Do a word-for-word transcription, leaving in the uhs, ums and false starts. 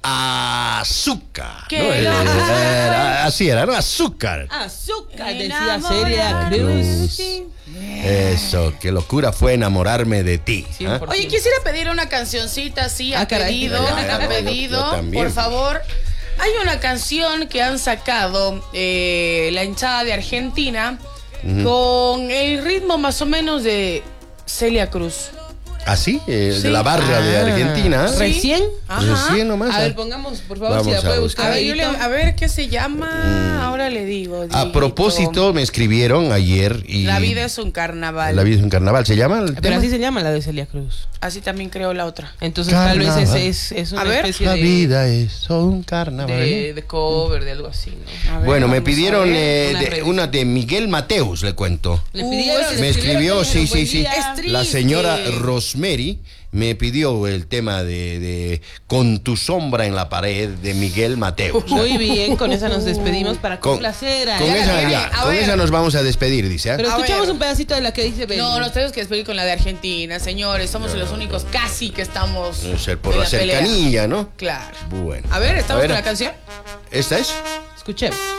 Azúcar. ¿Qué? ¿no? No. Era- así era, ¿no? Azúcar. Azúcar, decía Enamorado. Celia Cruz. Cruz. Eso, qué locura fue enamorarme de ti. cien por ciento. Oye, quisiera pedir una cancioncita así, a Ah, caray. pedido, Ah, a bueno, pedido, yo también. por favor. Hay una canción que han sacado eh, la hinchada de Argentina con el ritmo más o menos de Celia Cruz. ¿Así? Eh, Sí. De la barra de Ah. Argentina. Sí. ¿Recién? Ajá. Recién nomás. A ver, pongamos, por favor, Vamos si la a puede buscar. buscar. A ver, yo le- Dieguito. a ver qué se llama. Ahora le digo. A Dieguito. propósito, me escribieron ayer y... La vida es un carnaval. La vida es un carnaval. ¿Se llama el Pero tema? así se llama la de Celia Cruz. Así también creo la otra. Entonces tal vez Carnaval. es, es, es una A ver. especie La de, vida es un carnaval. de, de cover, de algo así, ¿no? A ver, Bueno, me vamos a pidieron ver. eh, una de- revista. una de Miguel Mateus, le cuento. Le Uh, pidieron, ese le Me escribió, escribieron, sí, dijeron, sí, buen sí. día. Es triste. La señora Rosemary me pidió el tema de, de Con tu sombra en la pared de Miguel Mateus. Muy bien, con esa nos despedimos para Con, complacer a con ella. esa, viene, ya, a con ver. esa nos vamos a despedir, dice. ¿eh? Pero A escuchamos ver. un pedacito de la que dice Ben. No, nos tenemos que despedir con la de Argentina, señores. Somos los únicos casi que estamos. Debe ser por en la pelea. cercanía, ¿no? Claro. Bueno. A ver, ¿estamos A ver. con la canción? ¿Esta es? Escuchemos.